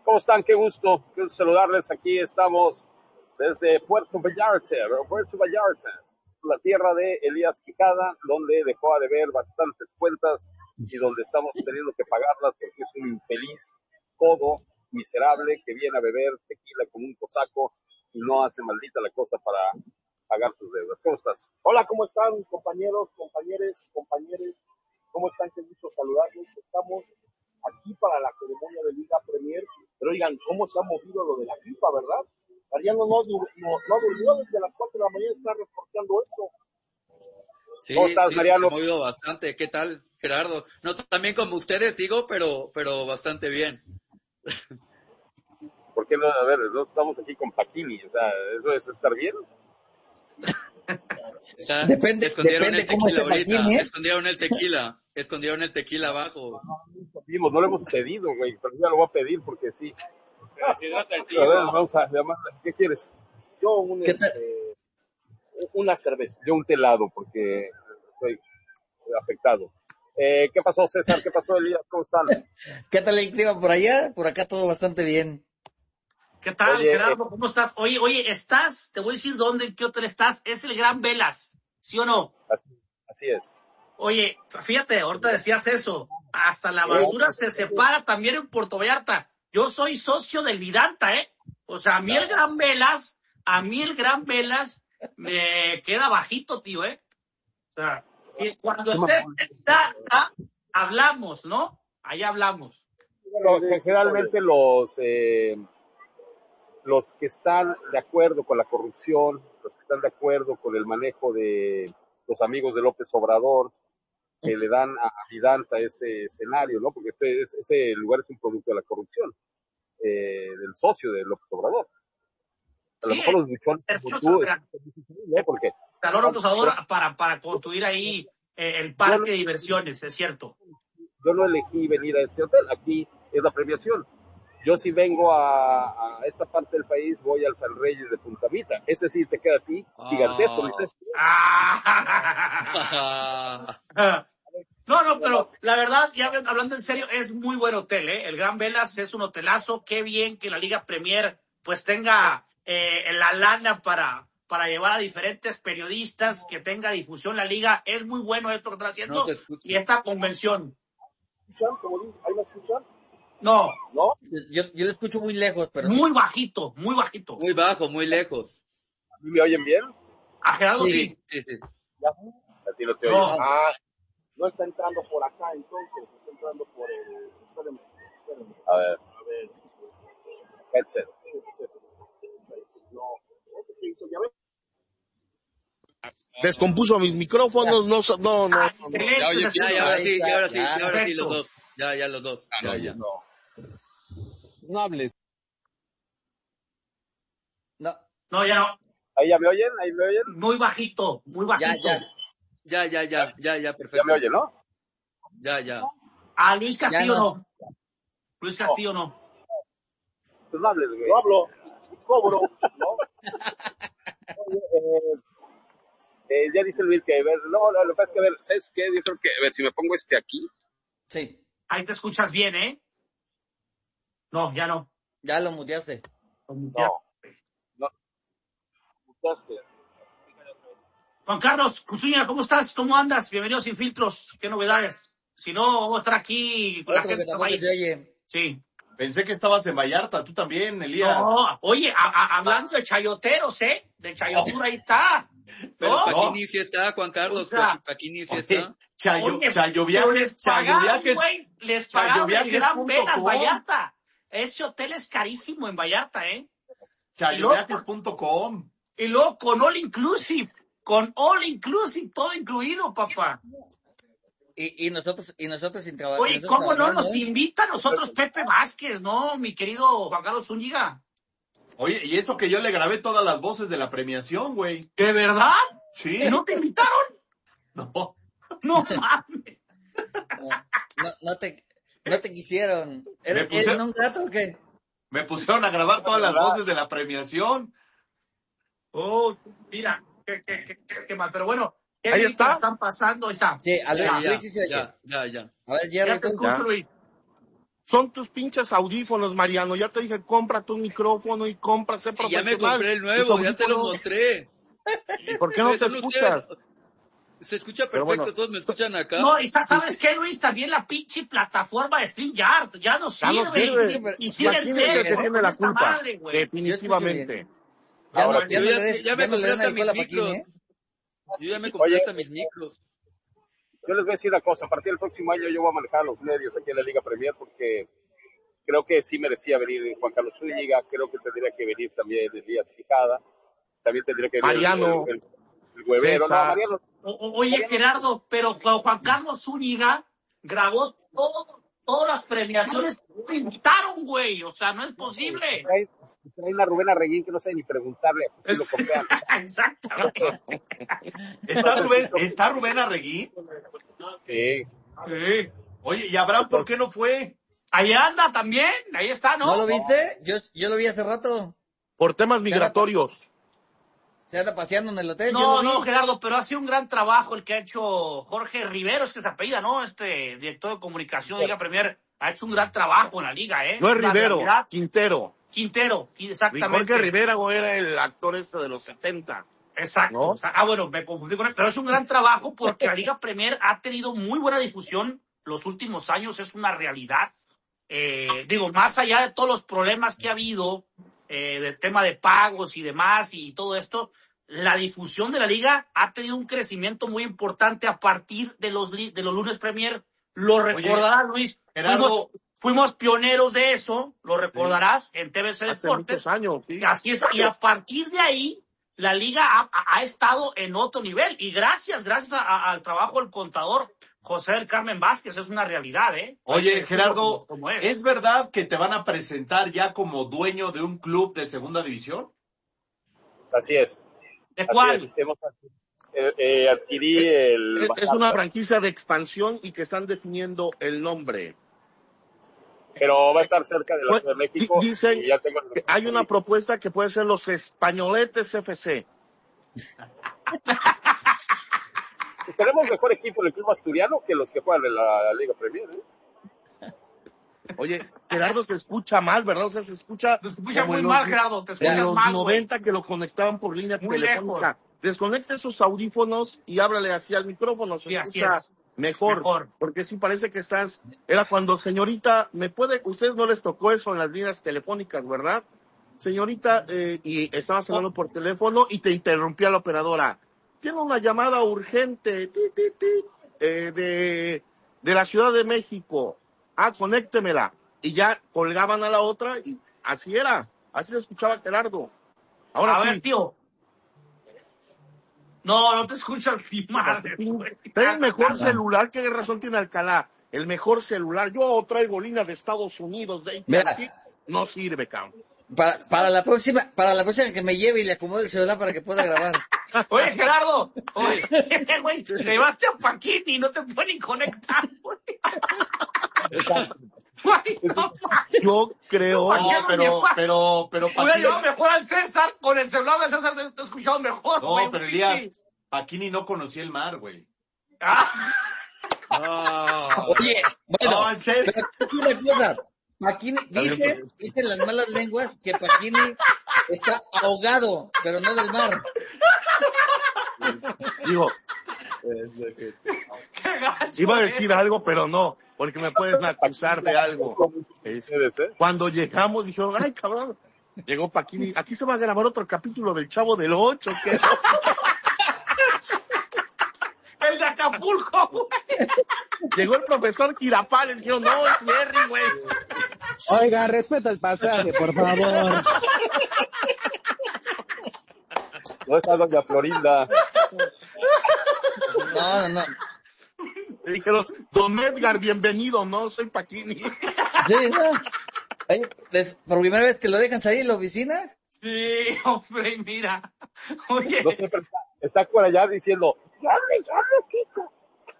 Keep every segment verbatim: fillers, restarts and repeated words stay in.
¿cómo están? Qué gusto, qué gusto saludarles. Aquí estamos desde Puerto Vallarta, Puerto Vallarta, la tierra de Elías Quijada, donde dejó de ver bastantes cuentas y donde estamos teniendo que pagarlas porque es un infeliz, codo, miserable, que viene a beber tequila con un cosaco y no hace maldita la cosa para pagar sus deudas. ¿Cómo estás? Hola, ¿cómo están, compañeros, compañeros, compañeros? ¿Cómo están? Qué gusto saludarlos. Estamos aquí para la ceremonia de Liga Premier. Pero oigan, ¿cómo se ha movido lo de la FIFA, verdad? Mariano no, no, no durmió desde las cuatro de la mañana, está reportando esto. Sí, ¿Cómo estás, sí, Mariano? sí, se ha movido bastante. ¿Qué tal, Gerardo? No, también como ustedes digo, pero, pero bastante bien. ¿Por qué no? A ver, no estamos aquí con Paquini, o sea, ¿eso es estar bien? Está, Depende, escondieron depende el cómo tequila se ahorita, Paquini, ¿eh? escondieron el tequila, escondieron el tequila abajo. No, no lo hemos pedido, güey, pero ya lo voy a pedir porque sí. A ver, vamos a llamarle. ¿Qué quieres? Yo un, ¿Qué tal? este, una cerveza. Yo un telado porque estoy afectado. Eh, ¿Qué pasó, César? ¿Qué pasó, Elías? ¿Cómo están? ¿Qué tal el clima por allá? Por acá todo bastante bien. ¿Qué tal, Oye, Gerardo? eh, ¿Cómo estás? Oye, oye, estás, te voy a decir dónde, en qué hotel estás. Es el Gran Velas, ¿sí o no? así, así es. Oye, fíjate, ahorita decías eso. Hasta la basura se separa también en Puerto Vallarta. Yo soy socio del Vidanta, ¿eh? O sea, a mí el Gran Velas, a mí el Gran Velas me queda bajito, tío, ¿eh? O sea, sí, cuando estés en Vidanta, hablamos, ¿no? Ahí hablamos. Bueno, generalmente los eh, los que están de acuerdo con la corrupción, los que están de acuerdo con el manejo de los amigos de López Obrador, que le dan a Vidanta ese escenario, ¿no? Porque este, ese lugar es un producto de la corrupción, eh, del socio de López Obrador. A lo Sí, mejor los buchones como tú, es difícil, ¿no? Porque calor abusador para, para construir ahí eh, el parque de diversiones, es cierto. yo no elegí venir a este hotel, aquí es la premiación. Yo si vengo a, a esta parte del país, voy al San Reyes de Punta Mita. Ese sí te queda a ti, gigantesco, ¿no? Ah. No, no, pero la verdad, ya hablando en serio, es muy buen hotel, ¿eh? El Gran Velas es un hotelazo. Qué bien que la Liga Premier pues tenga eh, la lana para, para llevar a diferentes periodistas, que tenga difusión la Liga. Es muy bueno esto que están haciendo No se escucha. y esta convención. ¿Escuchan? ¿Cómo dices? ¿Ahí me escuchan? No, ¿No? Yo, yo lo escucho muy lejos, pero muy sí. bajito, muy bajito. Muy bajo, muy lejos. ¿A mí me oyen bien? A Gerardo sí. Sí, sí, sí. ¿Ya? A ti no te No. oyen. Ah, no está entrando por acá, entonces, está entrando por el... Espérenme, espérenme. A ver, A ver, headset. no, no sé qué hizo, ya ves. Descompuso mis micrófonos, no, so- no, no, Ah, no, no. excelente, Ya, oye, se ya, escucha. ya, ahora Ahí sí, está, ya, ahora sí, ya. ya, ahora sí, los Perfecto. dos. Ya, ya, los dos. Ya, ya. No. No hables. No, No, ya no. ¿Ahí ya me oyen? ¿Ahí me oyen? Muy bajito, muy ya, bajito. ya. Ya, ya, ya, ya, ya, Ya perfecto. me oyen, ¿no? Ya, ya. A Luis Castillo Ya no. no. Luis Castillo no. Pues no hables, güey. Yo hablo, cobro, ¿no? Oye, eh, eh, ya dice Luis que, a ver, no, no, lo que pasa es que, a ver, ¿sabes qué? Yo creo que, a ver, si me pongo este aquí, Sí, Ahí te escuchas bien, ¿eh? No, ya no. ya lo muteaste. no, no, escuchaste. Juan Carlos Cusuña, ¿cómo estás? ¿Cómo andas? Bienvenido Sin Filtros. ¿Qué novedades? Si no, vamos a estar aquí con la Otro que gente. tampoco se oye. Sí. Pensé que estabas en Vallarta, tú también, Elías. No, oye, a, a, hablando de chayoteros, ¿eh? De chayotura, ahí está. Pero ¿No? Paquini sí está, Juan Carlos. O sea, Paquini sí Oye, está. Chayo, Oye, Chayo pero Viajes, les Chayo pagaron, Viajes, güey, les pagaron el chayoviajes Gran punto Velas com. Vallarta. Ese hotel es carísimo en Vallarta, ¿eh? chayoviajes punto com. Y luego con All Inclusive, con All Inclusive, todo incluido, papá. Y, y nosotros, y nosotros sin trabajar. Oye, ¿cómo no nos invita a nosotros Pepe Vázquez, no, mi querido Juan Carlos Zúñiga? Oye, y eso que yo le grabé todas las voces de la premiación, güey. ¿De verdad? Sí. ¿Y no te invitaron? No. No mames. No, no te, no te quisieron. Me ¿Eres, puse- ¿eres un gato o qué? Me pusieron a grabar todas las voces de la premiación. Oh, mira, qué, qué, qué, qué, qué mal. Pero bueno, qué Ahí bien está. que la están pasando, ahí está. Sí, a Luis, Ya, ya, Luis sí se oye. ya, ya, ya. A ver, Ya Jerry, te ¿tú? escucho, Ya. Luis. son tus pinches audífonos, Mariano. Ya te dije, compra tu micrófono y compra, sé Sí, profesional. ya me compré el nuevo, ya te lo mostré. ¿Y por qué no te Son escuchas? ustedes. Se escucha Pero perfecto, bueno. todos me escuchan acá. No, y sa- ¿sabes qué, Luis? También la pinche plataforma de StreamYard ya no Ya no sirve. sirve. Y, y ¿Y siguen quién es el que tele, tiene con la esta culpa? madre, güey. Definitivamente. Ya Ahora no, sí. ya Yo no ya, le des, ya me ya no le compré den hasta alcohol mis a Paquini, micros. ¿eh? Yo ya me compré Oye, hasta mis micros. yo les voy a decir una cosa, a partir del próximo año yo voy a manejar los medios aquí en la Liga Premier porque creo que sí merecía venir Juan Carlos Zúñiga, creo que tendría que venir también Elías Quijada, también tendría que venir Mariano, el, el, el huevero, no, César. Mariano. O- o- oye, Mariano, Gerardo, pero Juan, Juan Carlos Zúñiga grabó todo, todas las premiaciones. Lo invitaron, güey. O sea, no es posible. Trae, trae una Rubén Arreguín que no sé ni preguntarle si lo copian. Exactamente. ¿Está Rubén, ¿está Rubén Arreguín? Sí. Sí. Oye, ¿y Abraham por qué no fue? Ahí anda también, ahí está, ¿no? ¿No lo viste? Yo, yo lo vi hace rato. Por temas migratorios. Se anda paseando en el hotel. yo No, lo vi. no, Gerardo, pero ha sido un gran trabajo el que ha hecho Jorge Riveros, que se apellida, ¿no? Este director de comunicación de Liga Premier, ha hecho un gran trabajo en la liga, ¿eh? No es Una Rivero, realidad. Quintero. Quintero, exactamente. Jorge Rivera güey, era el actor este de los setenta. Exacto. ¿No? O sea, ah, bueno, me confundí con él, pero es un gran trabajo porque la Liga Premier ha tenido muy buena difusión los últimos años, es una realidad. Eh, digo, más allá de todos los problemas que ha habido, eh, del tema de pagos y demás y todo esto, la difusión de la liga ha tenido un crecimiento muy importante a partir de los, li- de los lunes Premier. Lo recordarás, Luis. Gerardo. Fuimos, fuimos pioneros de eso, lo recordarás, en T V C Hace Deportes. muchos años, sí. Así es, y a partir de ahí, la liga ha, ha- ha estado en otro nivel. Y gracias, gracias a- a- al trabajo del contador José del Carmen Vázquez, es una realidad, ¿eh? Hay que Oye, decirlo Gerardo, como- como es. ¿es verdad que te van a presentar ya como dueño de un club de segunda división? Así es. ¿De Así cuál? es. Hemos, eh, eh, adquirí el... Es, es una franquicia de expansión y que están definiendo el nombre. Pero va a estar cerca de la Pues, Ciudad de México. di- dicen y ya tengo que hay una propuesta que puede ser los Españoletes F C. Tenemos mejor equipo en el club asturiano que los que juegan en la, la Liga Premier, ¿eh? Oye, Gerardo se escucha mal, ¿verdad? O sea, se escucha... Te escucha como muy en mal, los- Gerardo, te En escuchas los mal, güey. noventa que lo conectaban por línea Muy telefónica. Desconecte sus audífonos y háblale así al micrófono. Se Sí, así escucha es. mejor, Mejor. porque sí parece que estás... Era cuando, señorita, ¿me puede...? Ustedes no les tocó eso en las líneas telefónicas, ¿verdad? Señorita, eh, y estabas hablando por teléfono y te interrumpía la operadora. Tiene una llamada urgente ti, ti, ti, eh, de, de la Ciudad de México. Ah, conéctemela. Y ya colgaban a la otra y así era. Así se escuchaba Gerardo. Ahora a sí. ver, tío. No, no te escuchas ni madre, güey. Trae el mejor celular. ¿Qué razón tiene Alcalá? El mejor celular. Yo traigo línea de Estados Unidos. De Mira. A T and T. No sirve, cabrón. Para, para la próxima, para la próxima que me lleve y le acomode el celular para que pueda grabar. Oye, Gerardo, oye, güey, te llevaste a Paquini y no te pueden conectar, güey. Güey, no, Yo creo... ¿Para qué No, lo pero, llevas? pero, pero, hubiera Paquini, llevado mejor al César, con el celular de César te te he escuchado mejor, no, güey. pero pinche. Elías, Paquini no conocía el mar, güey. Ah, Ah, Oye, bueno, No, en serio. pero una cosa. Paquini, dice, dicen las malas lenguas que Paquini está ahogado, pero no del mar. Digo, qué gacho, iba a eh. decir algo, pero no, porque me pueden acusar de algo. Es- Ustedes, ¿eh? Cuando llegamos dijeron, ay cabrón, llegó Paquini, aquí se va a grabar otro capítulo del Chavo del Ocho, ¿qué? El de Acapulco, güey. Llegó el profesor Girafales, dijeron, no, es Jerry, güey. Oiga, respeta el pasaje, por favor. ¿Dónde está doña Florinda? No, no, no. Le dijeron, don Edgar, bienvenido, no, soy Paquini. Sí, no. Oye, des- por primera vez que lo dejan salir en la oficina. Sí, hombre, mira. Oye, No siempre está, está por allá diciendo, ya me llamo Kiko.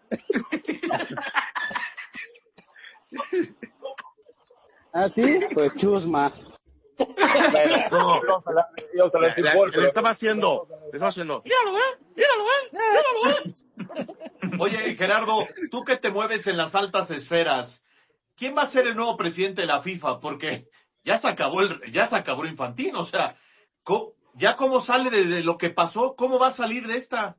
¿Ah, sí? Pues chusma. No, Íbamos a hablar- íbamos a hablar de le, fútbol, le pero- estaba haciendo, le estaba haciendo, míralo, eh, míralo, eh, míralo, eh. Oye, Gerardo, tú que te mueves en las altas esferas, ¿quién va a ser el nuevo presidente de la FIFA? Porque ya se acabó el, ya se acabó Infantino, o sea, ¿cómo, ya cómo sale de, de lo que pasó? ¿Cómo va a salir de esta?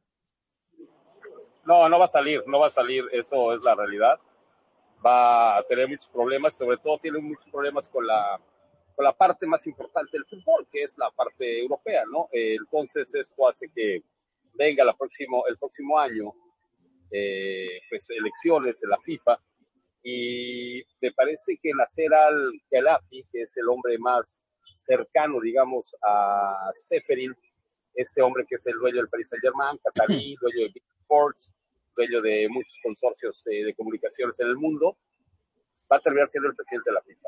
No, no va a salir, no va a salir, eso es la realidad. Va a tener muchos problemas, sobre todo tiene muchos problemas con la, con la parte más importante del fútbol, que es la parte europea, ¿no? Eh, entonces esto hace que venga la próximo, el próximo año, eh, pues elecciones de la FIFA, y me parece que Nasser Al-Khelaifi, que es el hombre más cercano, digamos, a Seferin, este hombre que es el dueño del Paris Saint-Germain, catarí, dueño de Big Sports, dueño de muchos consorcios eh, de comunicaciones en el mundo, va a terminar siendo el presidente de la FIFA.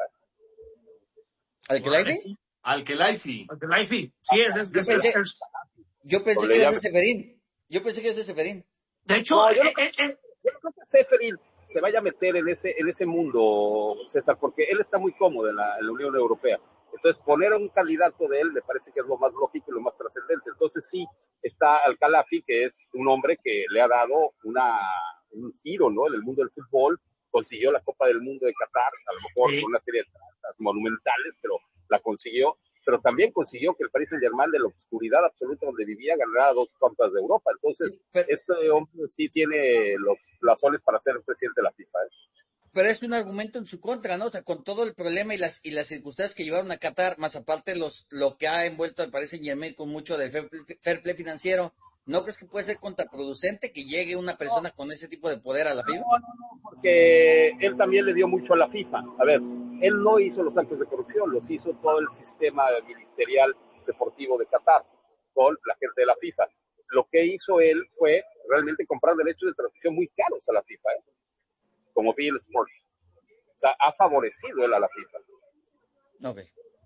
¿Al-Khelaifi? Al-Khelaifi. Al-Khelaifi, sí, es, es, Yo es, pensé, es- yo pensé que era ese Seferín. Yo pensé que era ese Seferín. de hecho, No, yo no, eh, eh, eh, yo no creo que Seferin se vaya a meter en ese, en ese mundo, César, porque él está muy cómodo en la, en la Unión Europea. Entonces, poner a un candidato de él me parece que es lo más lógico y lo más trascendente. Entonces, sí, está Al-Khelaifi, que es un hombre que le ha dado una, un giro, ¿no? En el mundo del fútbol, consiguió la Copa del Mundo de Qatar, a lo mejor Sí. con una serie de trazas monumentales, pero la consiguió. Pero también consiguió que el Paris Saint-Germain, de la oscuridad absoluta donde vivía, ganara dos Copas de Europa. Entonces, Sí, pero, este hombre sí tiene los blasones para ser presidente de la FIFA, ¿eh? pero es un argumento en su contra, ¿no? O sea, con todo el problema y las y las circunstancias que llevaron a Qatar, más aparte los lo que ha envuelto al Paris Saint-Germain con mucho del fair play, fair play financiero, ¿no crees que puede ser contraproducente que llegue una persona con ese tipo de poder a la FIFA? No, no, no, porque él también le dio mucho a la FIFA. A ver, él no hizo los actos de corrupción, los hizo todo el sistema ministerial deportivo de Qatar con la gente de la FIFA. Lo que hizo él fue realmente comprar derechos de transmisión muy caros a la FIFA, ¿eh? Como Bein Sports. O sea, ha favorecido él a la FIFA. Ok.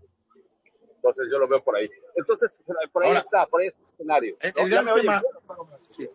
Entonces yo lo veo por ahí. Entonces, por ahí Ahora, está, por ahí está el escenario. el, ¿No? el Ya gran me oyen. tema, sí,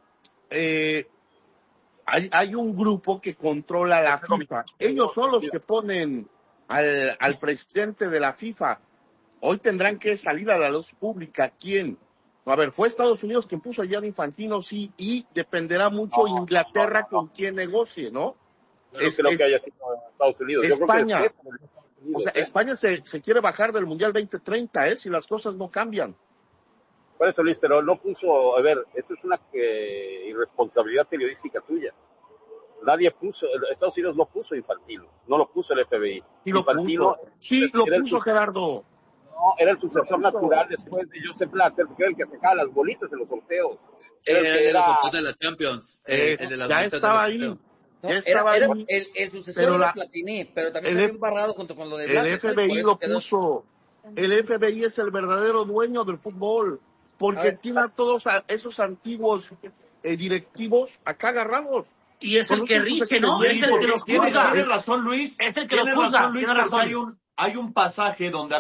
eh, hay, hay un grupo que controla la FIFA. Ellos son los que ponen al, al presidente de la FIFA. Hoy tendrán que salir a la luz pública. ¿Quién? A ver, fue Estados Unidos quien puso allá a Infantino, sí, y dependerá mucho No, Inglaterra no, no, no. con quién negocie, ¿no? Yo no Es, creo es- que haya sido Estados Unidos. Yo creo que España. después, como Estados O Unidos, sea, ¿eh? España se, se quiere bajar del Mundial veinte treinta, ¿eh? Si las cosas no cambian. Por eso, Luis, pero no puso, a ver, esto es una eh, irresponsabilidad periodística tuya. Nadie puso, Estados Unidos no puso Infantino, no lo puso el F B I. Sí lo Infantino puso. Sí, lo era el, puso, su- Gerardo. no, era el Sí lo sucesor puso. natural después de Joseph Blatter, porque era el que sacaba las bolitas en los sorteos. Era el Era que el de los era, sorteos de la Champions. Eh, Es- el de las ya bolitas de estaba los ahí. sorteos. No, Ya era, estaba era ahí. el, el sucesor Pero de la, Platini, pero también el, había F- un barrado junto con lo de el Blatter, ¿no? Y por F B I eso lo quedó. puso. El F B I es el verdadero dueño del fútbol. A Porque ver, tiene a todos a esos antiguos eh, directivos acá agarrados. y es Con el los que tiempos rige, ¿no? Es el que expedidos. los Tiene, juzga. tiene razón Luis. Es el que los Tiene juzga. razón Luis Tiene porque razón. hay un, hay un pasaje donde